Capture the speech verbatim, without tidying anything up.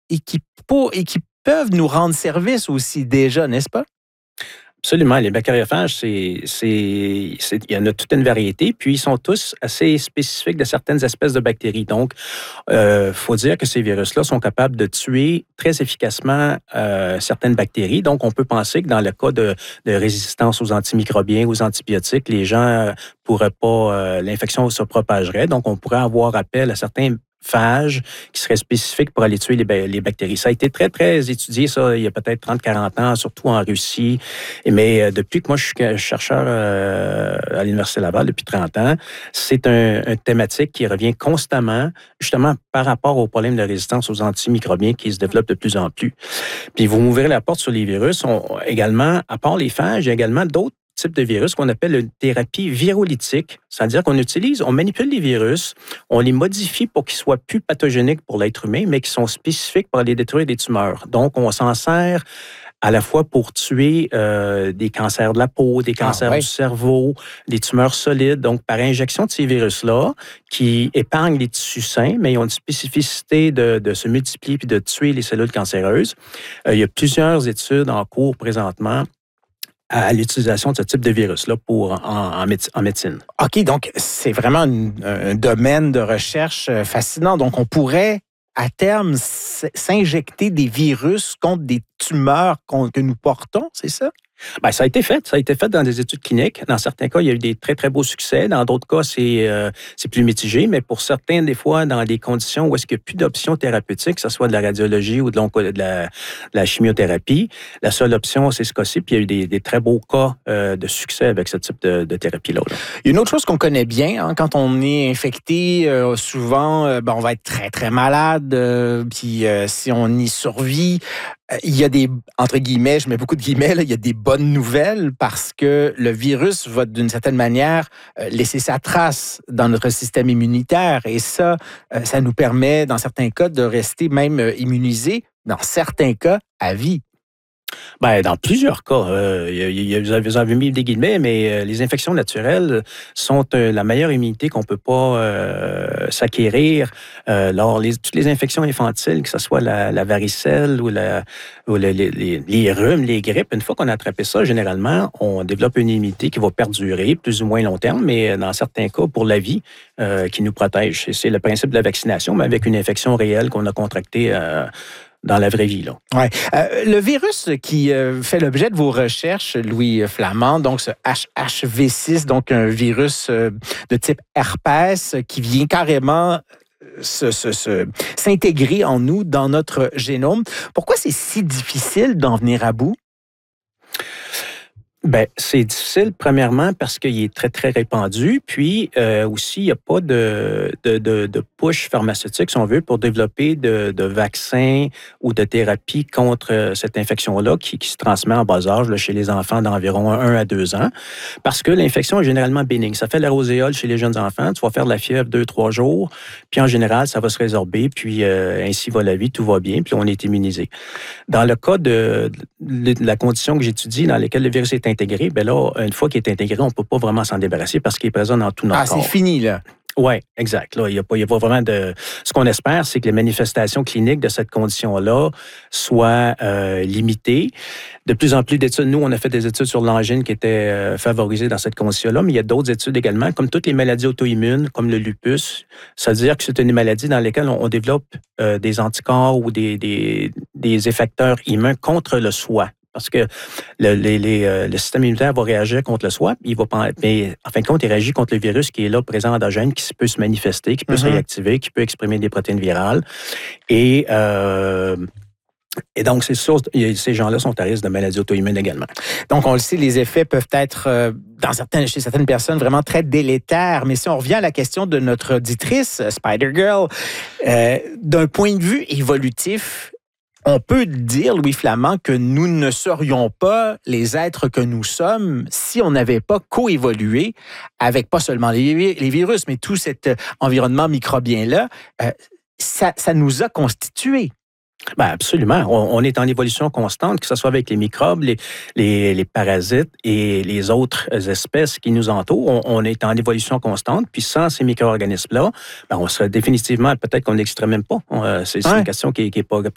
et qui, pour, et qui peuvent nous rendre service aussi déjà, n'est-ce pas? Absolument. Les bactériophages, c'est, c'est, c'est, il y en a toute une variété, puis ils sont tous assez spécifiques de certaines espèces de bactéries. Donc, il euh, faut dire que ces virus-là sont capables de tuer très efficacement euh, certaines bactéries. Donc, on peut penser que dans le cas de, de résistance aux antimicrobiens, aux antibiotiques, les gens pourraient pas, euh, l'infection se propagerait. Donc, on pourrait avoir appel à certains phages qui seraient spécifiques pour aller tuer les, les bactéries. Ça a été très, très étudié, ça, il y a peut-être trente à quarante ans, surtout en Russie. Mais euh, depuis que moi, je suis chercheur euh, à l'Université Laval, depuis trente ans, c'est un, un thématique qui revient constamment, justement, par rapport au problème de résistance aux antimicrobiens qui se développe de plus en plus. Puis, vous m'ouvrez la porte sur les virus. On, également, à part les phages, il y a également d'autres type de virus qu'on appelle une thérapie virolytique. C'est-à-dire qu'on utilise, on manipule les virus, on les modifie pour qu'ils soient plus pathogéniques pour l'être humain, mais qui sont spécifiques pour aller détruire des tumeurs. Donc, on s'en sert à la fois pour tuer euh, des cancers de la peau, des cancers ah, ouais. du cerveau, des tumeurs solides. Donc, par injection de ces virus-là, qui épargnent les tissus sains, mais ils ont une spécificité de, de se multiplier puis de tuer les cellules cancéreuses. Euh, il y a plusieurs études en cours présentement à l'utilisation de ce type de virus-là pour, en, en, méde- en médecine. OK, donc c'est vraiment une, un domaine de recherche fascinant. Donc, on pourrait, à terme, s'injecter des virus contre des tumeurs que nous portons, c'est ça? Bien, ça a été fait. Ça a été fait dans des études cliniques. Dans certains cas, il y a eu des très, très beaux succès. Dans d'autres cas, c'est, euh, c'est plus mitigé. Mais pour certains, des fois, dans des conditions où est-ce qu'il n'y a plus d'options thérapeutiques, que ce soit de la radiologie ou de, de, la, de la chimiothérapie, la seule option, c'est ce cas-ci. Puis il y a eu des, des très beaux cas euh, de succès avec ce type de, de thérapie-là. Là. Il y a une autre chose qu'on connaît bien, hein, quand on est infecté, euh, souvent, euh, ben, on va être très, très malade. Euh, puis euh, si on y survit, il y a des, entre guillemets, je mets beaucoup de guillemets, là, il y a des bonnes nouvelles parce que le virus va, d'une certaine manière, laisser sa trace dans notre système immunitaire. Et ça, ça nous permet, dans certains cas, de rester même immunisés, dans certains cas, à vie. Bien, dans plusieurs cas, euh, y a, vous, avez, vous avez mis des guillemets, mais euh, les infections naturelles sont euh, la meilleure immunité qu'on ne peut pas euh, s'acquérir. Euh, lors les, toutes les infections infantiles, que ce soit la, la varicelle ou, la, ou le, les, les, les rhumes, les grippes, une fois qu'on a attrapé ça, généralement, on développe une immunité qui va perdurer plus ou moins long terme, mais dans certains cas, pour la vie, euh, qui nous protège. C'est, c'est le principe de la vaccination, mais avec une infection réelle qu'on a contractée euh, dans la vraie vie, là. Ouais. Euh, le virus qui euh, fait l'objet de vos recherches, Louis Flamand, donc ce H H V six, donc un virus euh, de type herpès qui vient carrément se, se, se, s'intégrer en nous, dans notre génome. Pourquoi c'est si difficile d'en venir à bout? Bien, c'est difficile, premièrement, parce qu'il est très, très répandu. Puis, euh, aussi, il n'y a pas de, de, de, de push pharmaceutique, si on veut, pour développer de, de vaccins ou de thérapies contre cette infection-là qui, qui se transmet en bas âge là, chez les enfants d'environ un à deux ans. Parce que l'infection est généralement bénigne. Ça fait la roséole chez les jeunes enfants. Tu vas faire de la fièvre deux, trois jours. Puis, en général, ça va se résorber. Puis, euh, ainsi va la vie, tout va bien. Puis, on est immunisé. Dans le cas de, de, de la condition que j'étudie, dans laquelle le virus est intégré, bien là, une fois qu'il est intégré, on ne peut pas vraiment s'en débarrasser parce qu'il est présent dans tout notre ah, corps. Ah, c'est fini, là. Oui, exact. Là, il n'y a, a pas vraiment de... Ce qu'on espère, c'est que les manifestations cliniques de cette condition-là soient euh, limitées. De plus en plus d'études, nous, on a fait des études sur l'angine qui étaient euh, favorisées dans cette condition-là, mais il y a d'autres études également, comme toutes les maladies auto-immunes, comme le lupus. Ça veut dire que c'est une maladie dans laquelle on, on développe euh, des anticorps ou des, des, des effecteurs immuns contre le soi. Parce que le, les, les, euh, le système immunitaire va réagir contre le soi, il va, mais en fin de compte, il réagit contre le virus qui est là, présent endogène, qui peut se manifester, qui peut mm-hmm. se réactiver, qui peut exprimer des protéines virales. Et, euh, et donc, c'est sûr, ces gens-là sont à risque de maladies auto-immunes également. Donc, on le sait, les effets peuvent être, euh, dans certaines, chez certaines personnes, vraiment très délétères. Mais si on revient à la question de notre auditrice, Spider-Girl, euh, d'un point de vue évolutif, on peut dire, Louis Flamand, que nous ne serions pas les êtres que nous sommes si on n'avait pas coévolué avec pas seulement les, les virus, mais tout cet environnement microbien-là. Euh, ça, ça nous a constitués. Ben absolument. On, on est en évolution constante, que ce soit avec les microbes, les, les, les parasites et les autres espèces qui nous entourent. On, on est en évolution constante. Puis sans ces micro-organismes-là, ben on serait définitivement, peut-être qu'on n'existerait même pas. C'est, c'est ouais. une question qui n'est pas